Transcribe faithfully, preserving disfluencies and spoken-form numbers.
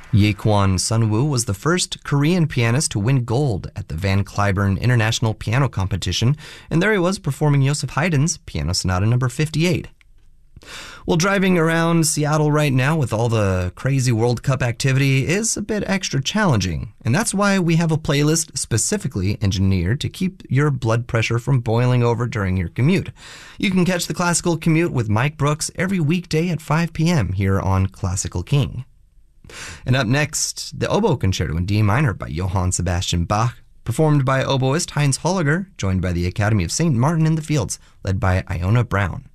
Yaekwon Sunwoo was the first Korean pianist to win gold at the Van Cliburn International Piano Competition, and there he was performing Joseph Haydn's Piano Sonata number fifty-eight. Well, driving around Seattle right now with all the crazy World Cup activity is a bit extra challenging, and that's why we have a playlist specifically engineered to keep your blood pressure from boiling over during your commute. You can catch the Classical Commute with Mike Brooks every weekday at five p.m. here on Classical King. And up next, the Oboe Concerto in D minor by Johann Sebastian Bach, performed by oboist Heinz Holliger, joined by the Academy of Saint Martin in the Fields, led by Iona Brown.